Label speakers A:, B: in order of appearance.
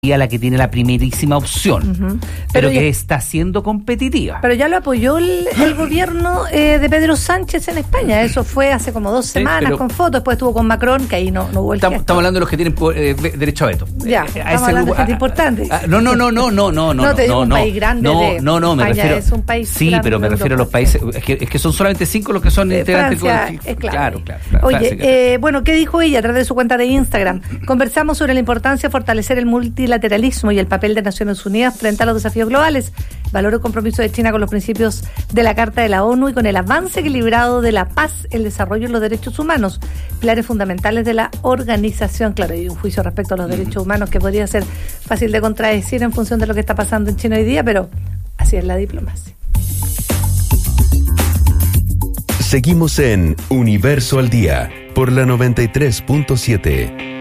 A: la que tiene la primerísima opción, pero que está siendo competitiva.
B: Pero ya lo apoyó el gobierno de Pedro Sánchez en España. Eso fue hace como 2 semanas con fotos. Después estuvo con Macron, que ahí no hubo el gesto.
A: Estamos hablando de los que tienen derecho a veto.
B: Ya, estamos hablando de gente importante.
A: No.
B: No te digo un país grande.
A: No, me refiero.
B: Es un país
A: sí, pero me refiero a los países. Es que son solamente 5 los que son integrantes.
B: Francia, claro.
A: Oye,
B: bueno, ¿qué dijo ella a través de su cuenta de Instagram? Conversamos sobre la importancia de fortalecer el multilateralismo y el papel de Naciones Unidas frente a los desafíos globales. Valoro el compromiso de China con los principios de la Carta de la ONU y con el avance equilibrado de la paz, el desarrollo y los derechos humanos, pilares fundamentales de la organización. Claro, hay un juicio respecto a los derechos humanos que podría ser fácil de contradecir en función de lo que está pasando en China hoy día, pero así es la diplomacia.
C: Seguimos en Universo al Día por la 93.7.